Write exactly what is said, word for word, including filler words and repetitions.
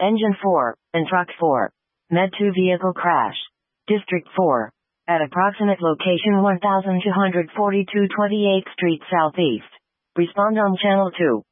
Engine four, and Truck four. Med two vehicle crash. District four. At approximate location twelve forty-two twenty-eighth Street Southeast. Respond on Channel two.